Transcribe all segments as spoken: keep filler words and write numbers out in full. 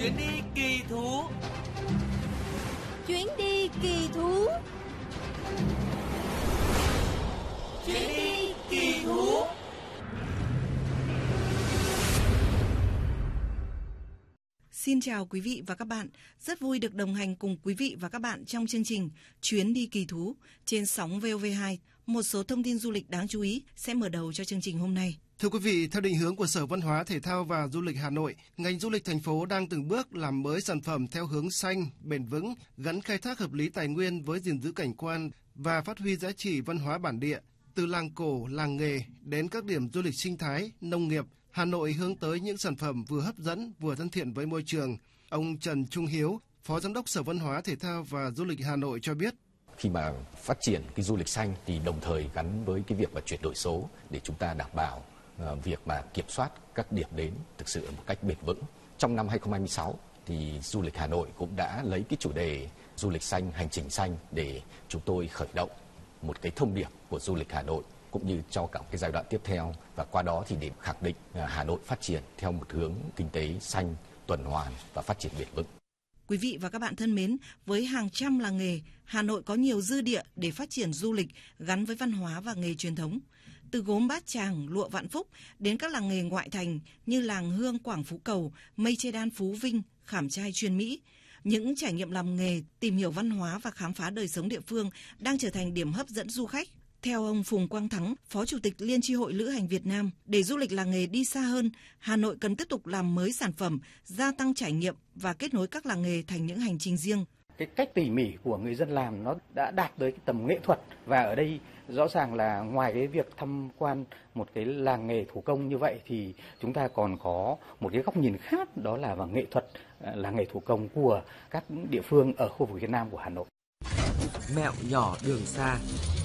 Chuyến đi kỳ thú. Chuyến đi kỳ thú. Chuyến đi kỳ thú. Xin chào quý vị và các bạn, rất vui được đồng hành cùng quý vị và các bạn trong chương trình Chuyến đi kỳ thú trên sóng vê o vê hai. Một số thông tin du lịch đáng chú ý sẽ mở đầu cho chương trình hôm nay. Thưa quý vị, theo định hướng của Sở Văn hóa, Thể thao và Du lịch Hà Nội, ngành du lịch thành phố đang từng bước làm mới sản phẩm theo hướng xanh, bền vững, gắn khai thác hợp lý tài nguyên với gìn giữ cảnh quan và phát huy giá trị văn hóa bản địa. Từ làng cổ, làng nghề đến các điểm du lịch sinh thái, nông nghiệp, Hà Nội hướng tới những sản phẩm vừa hấp dẫn, vừa thân thiện với môi trường. Ông Trần Trung Hiếu, Phó Giám đốc Sở Văn hóa, Thể thao và Du lịch Hà Nội cho biết. Khi mà phát triển cái du lịch xanh thì đồng thời gắn với cái việc mà chuyển đổi số để chúng ta đảm bảo uh, việc mà kiểm soát các điểm đến thực sự một cách bền vững. Trong năm hai không hai sáu thì du lịch Hà Nội cũng đã lấy cái chủ đề du lịch xanh, hành trình xanh để chúng tôi khởi động một cái thông điệp của du lịch Hà Nội cũng như cho cả cái giai đoạn tiếp theo, và qua đó thì để khẳng định Hà Nội phát triển theo một hướng kinh tế xanh, tuần hoàn và phát triển bền vững. Quý vị và các bạn thân mến, với hàng trăm làng nghề, Hà Nội có nhiều dư địa để phát triển du lịch gắn với văn hóa và nghề truyền thống. Từ gốm Bát Tràng, lụa Vạn Phúc đến các làng nghề ngoại thành như làng Hương Quảng Phú Cầu, Mây Che Đan Phú Vinh, Khảm Trai Truyền Mỹ. Những trải nghiệm làm nghề, tìm hiểu văn hóa và khám phá đời sống địa phương đang trở thành điểm hấp dẫn du khách. Theo ông Phùng Quang Thắng, Phó Chủ tịch Liên chi hội Lữ hành Việt Nam, để du lịch làng nghề đi xa hơn, Hà Nội cần tiếp tục làm mới sản phẩm, gia tăng trải nghiệm và kết nối các làng nghề thành những hành trình riêng. Cái cách tỉ mỉ của người dân làm nó đã đạt tới cái tầm nghệ thuật, và ở đây rõ ràng là ngoài cái việc tham quan một cái làng nghề thủ công như vậy thì chúng ta còn có một cái góc nhìn khác, đó là vào nghệ thuật làng nghề thủ công của các địa phương ở khu vực Việt Nam của Hà Nội. Mẹo nhỏ đường xa.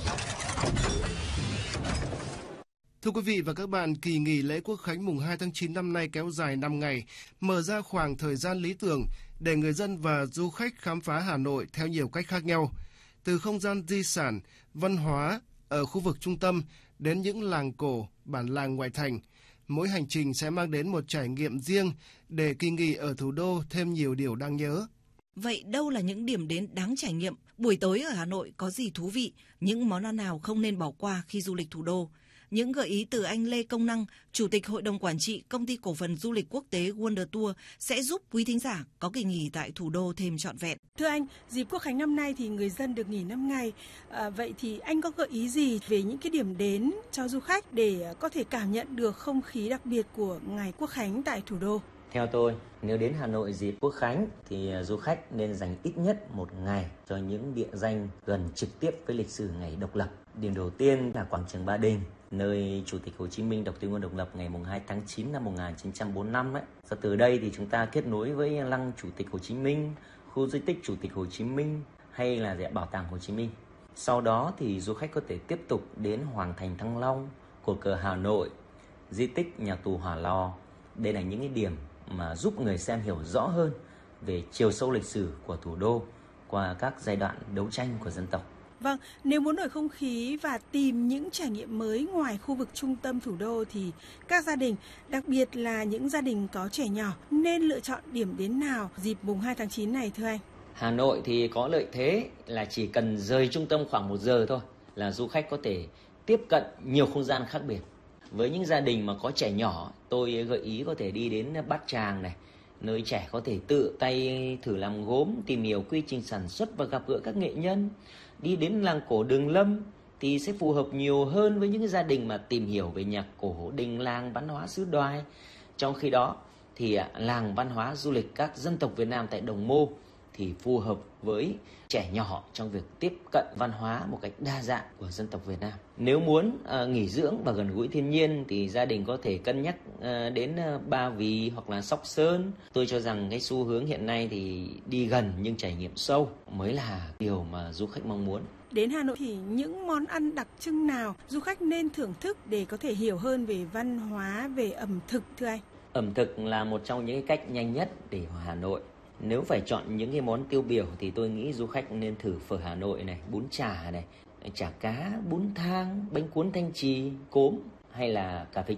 Thưa quý vị và các bạn, kỳ nghỉ lễ Quốc khánh mùng hai tháng chín năm nay kéo dài năm ngày, mở ra khoảng thời gian lý tưởng để người dân và du khách khám phá Hà Nội theo nhiều cách khác nhau. Từ không gian di sản, văn hóa ở khu vực trung tâm đến những làng cổ, bản làng ngoại thành, mỗi hành trình sẽ mang đến một trải nghiệm riêng để kỳ nghỉ ở thủ đô thêm nhiều điều đáng nhớ. Vậy đâu là những điểm đến đáng trải nghiệm? Buổi tối ở Hà Nội có gì thú vị? Những món ăn nào không nên bỏ qua khi du lịch thủ đô? Những gợi ý từ anh Lê Công Năng, Chủ tịch Hội đồng Quản trị Công ty Cổ phần Du lịch Quốc tế Wonder Tour sẽ giúp quý thính giả có kỳ nghỉ tại thủ đô thêm trọn vẹn. Thưa anh, dịp Quốc khánh năm nay thì người dân được nghỉ năm ngày. À, vậy thì anh có gợi ý gì về những cái điểm đến cho du khách để có thể cảm nhận được không khí đặc biệt của ngày Quốc khánh tại thủ đô? Theo tôi, nếu đến Hà Nội dịp Quốc khánh thì du khách nên dành ít nhất một ngày cho những địa danh gần trực tiếp với lịch sử ngày độc lập. Điểm đầu tiên là quảng trường Ba Đình, nơi Chủ tịch Hồ Chí Minh đọc tuyên ngôn độc lập ngày hai tháng chín năm một nghìn chín trăm bốn mươi lăm ấy. Và từ đây thì chúng ta kết nối với lăng Chủ tịch Hồ Chí Minh, khu di tích Chủ tịch Hồ Chí Minh hay là bảo tàng Hồ Chí Minh. Sau đó thì du khách có thể tiếp tục đến Hoàng thành Thăng Long, cột cờ Hà Nội, di tích nhà tù Hỏa Lò. Đây là những cái điểm mà giúp người xem hiểu rõ hơn về chiều sâu lịch sử của thủ đô qua các giai đoạn đấu tranh của dân tộc. Vâng, nếu muốn đổi không khí và tìm những trải nghiệm mới ngoài khu vực trung tâm thủ đô thì các gia đình, đặc biệt là những gia đình có trẻ nhỏ, nên lựa chọn điểm đến nào dịp mùng hai tháng chín này thưa anh? Hà Nội thì có lợi thế là chỉ cần rời trung tâm khoảng một giờ thôi là du khách có thể tiếp cận nhiều không gian khác biệt. Với những gia đình mà có trẻ nhỏ, tôi gợi ý có thể đi đến Bát Tràng này, nơi trẻ có thể tự tay thử làm gốm, tìm hiểu quy trình sản xuất và gặp gỡ các nghệ nhân. Đi đến làng cổ Đường Lâm thì sẽ phù hợp nhiều hơn với những gia đình mà tìm hiểu về nhạc cổ, đình làng, văn hóa xứ Đoài. Trong khi đó thì làng văn hóa du lịch các dân tộc Việt Nam tại Đồng Mô thì phù hợp với trẻ nhỏ trong việc tiếp cận văn hóa một cách đa dạng của dân tộc Việt Nam. Nếu muốn uh, nghỉ dưỡng và gần gũi thiên nhiên thì gia đình có thể cân nhắc uh, đến uh, Ba Vì hoặc là Sóc Sơn. Tôi cho rằng cái xu hướng hiện nay thì đi gần nhưng trải nghiệm sâu mới là điều mà du khách mong muốn. Đến Hà Nội thì những món ăn đặc trưng nào du khách nên thưởng thức để có thể hiểu hơn về văn hóa, về ẩm thực thưa anh? Ẩm thực là một trong những cách nhanh nhất để vào Hà Nội. Nếu phải chọn những cái món tiêu biểu thì tôi nghĩ du khách nên thử phở Hà Nội này, bún chả này, chả cá, bún thang, bánh cuốn Thanh Trì, cốm hay là cà phê trứng.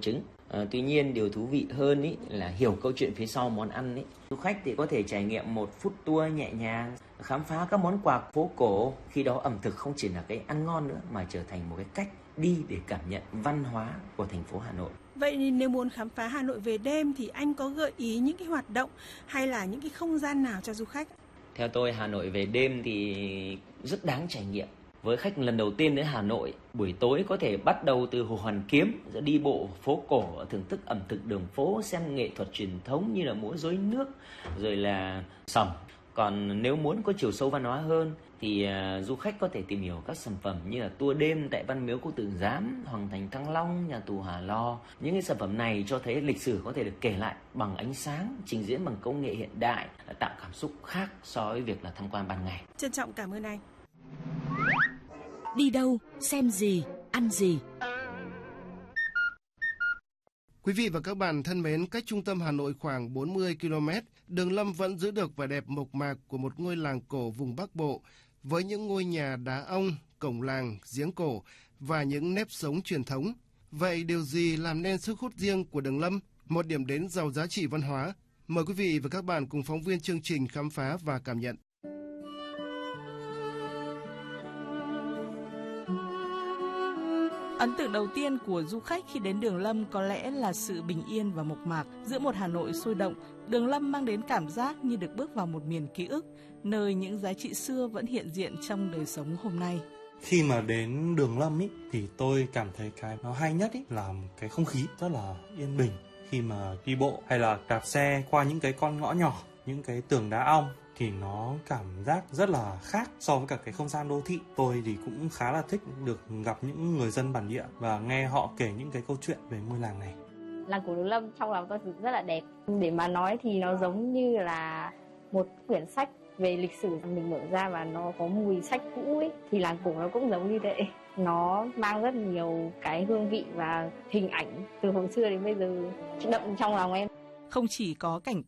À, tuy nhiên điều thú vị hơn ý là hiểu câu chuyện phía sau món ăn ý. Du khách thì có thể trải nghiệm một food tour nhẹ nhàng, khám phá các món quà phố cổ. Khi đó ẩm thực không chỉ là cái ăn ngon nữa mà trở thành một cái cách đi để cảm nhận văn hóa của thành phố Hà Nội. Vậy thì nếu muốn khám phá Hà Nội về đêm thì anh có gợi ý những cái hoạt động hay là những cái không gian nào cho du khách? Theo tôi, Hà Nội về đêm thì rất đáng trải nghiệm. Với khách lần đầu tiên đến Hà Nội, buổi tối có thể bắt đầu từ Hồ Hoàn Kiếm, đi bộ phố cổ, thưởng thức ẩm thực đường phố, xem nghệ thuật truyền thống như là múa rối nước, rồi là sẩm. Còn nếu muốn có chiều sâu văn hóa hơn thì uh, du khách có thể tìm hiểu các sản phẩm như là tour đêm tại Văn Miếu Quốc Tử Giám, Hoàng thành Thăng Long, nhà tù Hỏa Lò. Những cái sản phẩm này cho thấy lịch sử có thể được kể lại bằng ánh sáng, trình diễn bằng công nghệ hiện đại, tạo cảm xúc khác so với việc là tham quan ban ngày. Trân trọng cảm ơn anh. Đi đâu, xem gì, ăn gì. Quý vị và các bạn thân mến, cách trung tâm Hà Nội khoảng bốn mươi ki lô mét, Đường Lâm vẫn giữ được vẻ đẹp mộc mạc của một ngôi làng cổ vùng Bắc Bộ, với những ngôi nhà đá ong, cổng làng, giếng cổ và những nếp sống truyền thống. Vậy điều gì làm nên sức hút riêng của Đường Lâm, một điểm đến giàu giá trị văn hóa? Mời quý vị và các bạn cùng phóng viên chương trình khám phá và cảm nhận. Ấn tượng đầu tiên của du khách khi đến Đường Lâm có lẽ là sự bình yên và mộc mạc. Giữa một Hà Nội sôi động, Đường Lâm mang đến cảm giác như được bước vào một miền ký ức, nơi những giá trị xưa vẫn hiện diện trong đời sống hôm nay. Khi mà đến Đường Lâm ý, thì tôi cảm thấy cái nó hay nhất ý, là cái không khí rất là yên bình. Khi mà đi bộ hay là đạp xe qua những cái con ngõ nhỏ, những cái tường đá ong, thì nó cảm giác rất là khác so với cả cái không gian đô thị. Tôi thì cũng khá là thích được gặp những người dân bản địa và nghe họ kể những cái câu chuyện về ngôi làng này. Làng cổ Đường Lâm trong lòng tôi rất là đẹp. Để mà nói thì nó giống như là một quyển sách về lịch sử mình mở ra và nó có mùi sách cũ ấy, thì làng cổ nó cũng giống như thế. Nó mang rất nhiều cái hương vị và hình ảnh từ hồi xưa đến bây giờ đậm trong lòng em. Không chỉ có cảnh